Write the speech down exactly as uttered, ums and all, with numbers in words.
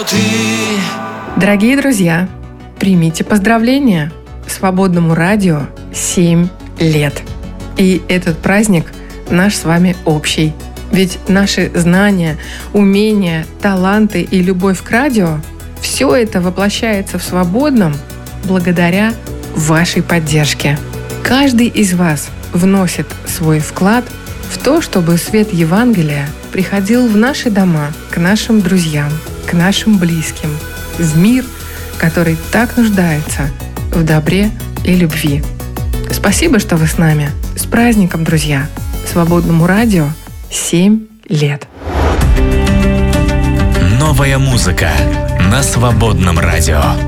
ты. Дорогие друзья, примите поздравления. Свободному радио семь лет. И этот праздник наш с вами общий. Ведь наши знания, умения, таланты и любовь к радио – все это воплощается в Свободном благодаря вашей поддержке. Каждый из вас вносит свой вклад в то, чтобы свет Евангелия приходил в наши дома, к нашим друзьям, к нашим близким, в мир, который так нуждается в добре и любви. Спасибо, что вы с нами. С праздником, друзья! Свободному радио семь лет. Новая музыка на Свободном радио.